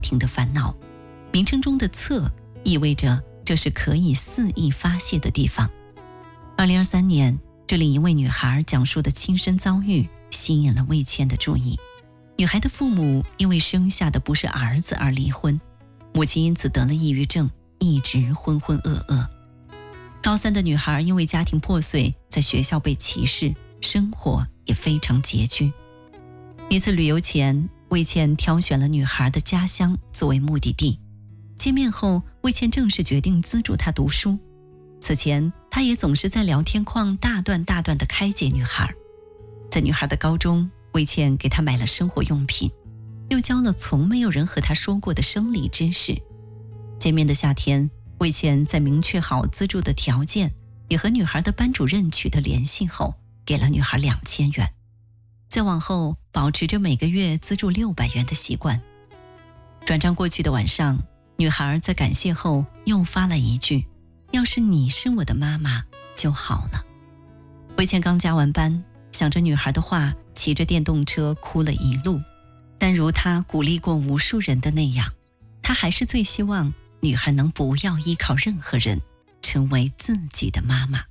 庭的烦恼。名称中的侧意味着这是可以肆意发泄的地方。2023年，这里一位女孩讲述的亲身遭遇吸引了魏倩的注意。女孩的父母因为生下的不是儿子而离婚，母亲因此得了抑郁症，一直浑浑噩噩。高3的女孩因为家庭破碎，在学校被歧视，生活也非常拮据。一次旅游前，魏倩挑选了女孩的家乡作为目的地。见面后，魏倩正式决定资助她读书。此前，她也总是在聊天框大段地开解女孩。在女孩的高中，魏倩给她买了生活用品，又教了从没有人和她说过的生理知识。见面的夏天，魏倩在明确好资助的条件，也和女孩的班主任取得联系后，给了女孩2000元。再往后，保持着每个月资助600元的习惯。转账过去的晚上，女孩在感谢后又发了一句：要是你是我的妈妈就好了。魏倩刚加完班，想着女孩的话，骑着电动车哭了一路。但如她鼓励过无数人的那样，她还是最希望女孩能不要依靠任何人，成为自己的妈妈。